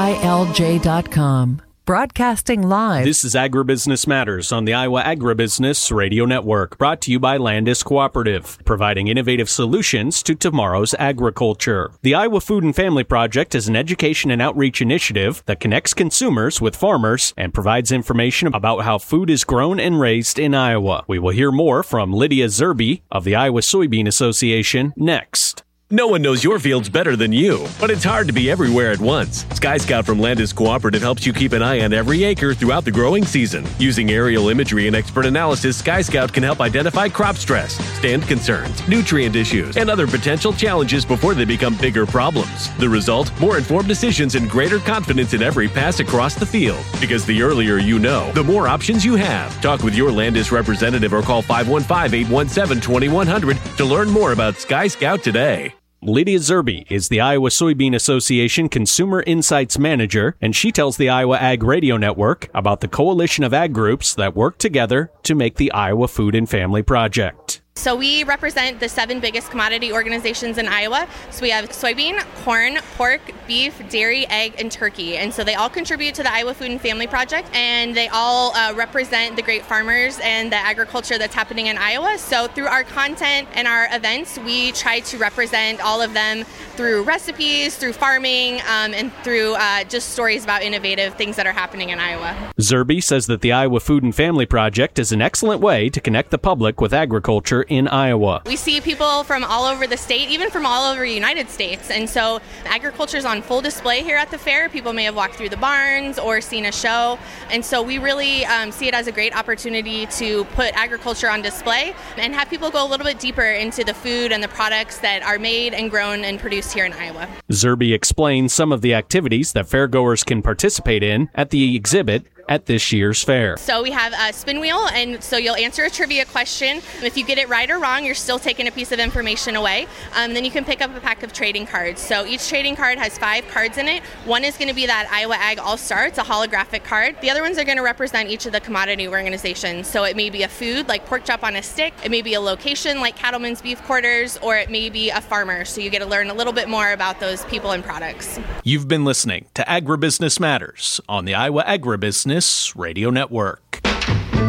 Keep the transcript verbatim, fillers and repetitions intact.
I L J dot com. Broadcasting live. This is Agribusiness Matters on the Iowa Agribusiness Radio Network, brought to you by Landis Cooperative, providing innovative solutions to tomorrow's agriculture. The Iowa Food and Family Project is an education and outreach initiative that connects consumers with farmers and provides information about how food is grown and raised in Iowa. We will hear more from Lydia Zerby of the Iowa Soybean Association next. No one knows your fields better than you, but it's hard to be everywhere at once. Sky Scout from Landis Cooperative helps you keep an eye on every acre throughout the growing season. Using aerial imagery and expert analysis, Sky Scout can help identify crop stress, stand concerns, nutrient issues, and other potential challenges before they become bigger problems. The result? More informed decisions and greater confidence in every pass across the field. Because the earlier you know, the more options you have. Talk with your Landis representative or call five one five, eight one seven, two one zero zero to learn more about Sky Scout today. Lydia Zerby is the Iowa Soybean Association Consumer Insights Manager, and she tells the Iowa Ag Radio Network about the coalition of ag groups that work together to make the Iowa Food and Family Project. So we represent the seven biggest commodity organizations in Iowa. So we have soybean, corn, pork, beef, dairy, egg, and turkey. And so they all contribute to the Iowa Food and Family Project, and they all uh, represent the great farmers and the agriculture that's happening in Iowa. So through our content and our events, we try to represent all of them through recipes, through farming, um, and through uh, just stories about innovative things that are happening in Iowa. Zerby says that the Iowa Food and Family Project is an excellent way to connect the public with agriculture in Iowa. We see people from all over the state, even from all over the United States, and so agriculture is on full display here at the fair. People may have walked through the barns or seen a show, and so we really um, see it as a great opportunity to put agriculture on display and have people go a little bit deeper into the food and the products that are made and grown and produced here in Iowa. Zerby explains some of the activities that fairgoers can participate in at the exhibit at this year's fair. So we have a spin wheel, and so you'll answer a trivia question. If you get it right or wrong, you're still taking a piece of information away. Um, then you can pick up a pack of trading cards. So each trading card has five cards in it. One is going to be that Iowa Ag All-Star. It's a holographic card. The other ones are going to represent each of the commodity organizations. So it may be a food like pork chop on a stick. It may be a location like Cattlemen's Beef Quarters, or it may be a farmer. So you get to learn a little bit more about those people and products. You've been listening to Agribusiness Matters on the Iowa Agribusiness Radio Network.